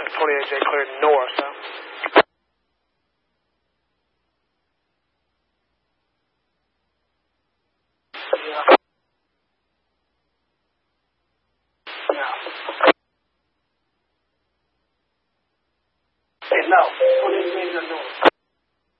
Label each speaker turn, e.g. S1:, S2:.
S1: 28J cleared north, huh? Yeah. Yeah. Hey, no. 28J north.